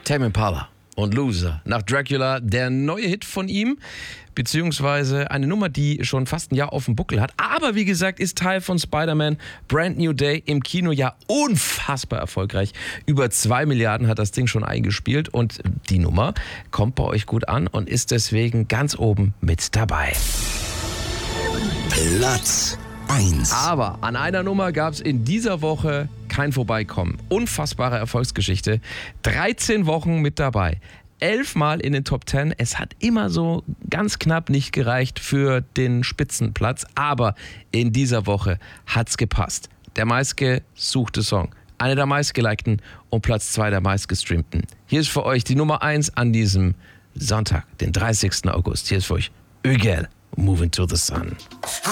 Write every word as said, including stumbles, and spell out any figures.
Tame Impala und Loser. Nach Dracula der neue Hit von ihm, beziehungsweise eine Nummer, die schon fast ein Jahr auf dem Buckel hat. Aber wie gesagt, ist Teil von Spider-Man Brand New Day im Kino ja unfassbar erfolgreich. Über zwei Milliarden hat das Ding schon eingespielt und die Nummer kommt bei euch gut an und ist deswegen ganz oben mit dabei. Platz eins. Aber an einer Nummer gab es in dieser Woche kein Vorbeikommen. Unfassbare Erfolgsgeschichte. dreizehn Wochen mit dabei. Elfmal in den Top Ten. Es hat immer so ganz knapp nicht gereicht für den Spitzenplatz. Aber in dieser Woche hat's gepasst. Der meistgesuchte Song. Einer der meistgelikten und Platz zwei der meistgestreamten. Hier ist für euch die Nummer eins an diesem Sonntag, den dreißigsten August. Hier ist für euch Ögel, Moving to the Sun.